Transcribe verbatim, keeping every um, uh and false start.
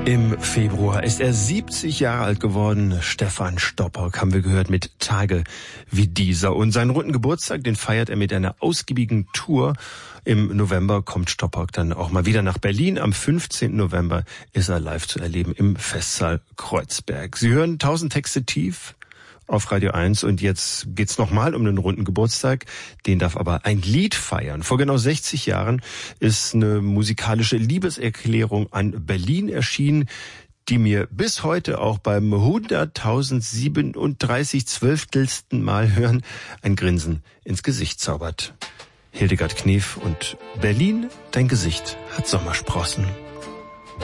Im Februar ist er siebzig Jahre alt geworden. Stefan Stoppock haben wir gehört mit Tage wie dieser. Und seinen runden Geburtstag, den feiert er mit einer ausgiebigen Tour. Im November kommt Stoppock dann auch mal wieder nach Berlin. Am fünfzehnten November ist er live zu erleben im Festsaal Kreuzberg. Sie hören tausend Texte tief auf Radio eins und jetzt geht's nochmal um den runden Geburtstag. Den darf aber ein Lied feiern. Vor genau sechzig Jahren ist eine musikalische Liebeserklärung an Berlin erschienen, die mir bis heute auch beim hunderttausendsiebenunddreißig zwölftelsten Mal hören ein Grinsen ins Gesicht zaubert. Hildegard Knef und Berlin, dein Gesicht hat Sommersprossen.